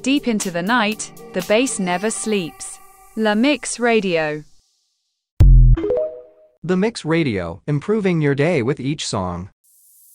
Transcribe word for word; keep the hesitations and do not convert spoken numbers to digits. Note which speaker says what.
Speaker 1: deep into the night, the bass never sleeps. La Mix Radio.
Speaker 2: The Mix Radio, improving your day with each song.